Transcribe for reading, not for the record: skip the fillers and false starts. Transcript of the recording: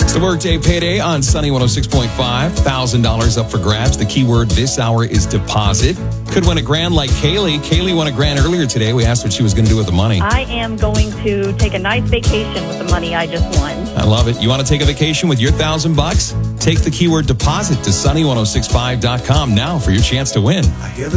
It's the Workday Payday on Sunny 106.5. $1,000 up for grabs. The keyword this hour is deposit. Could win a grand like Kaylee. Kaylee won a grand earlier today. We asked what she was going to do with the money. I am going to take a nice vacation with the money I just won. I love it. You want to take a vacation with your $1,000? Take the keyword deposit to sunny1065.com now for your chance to win. I hear the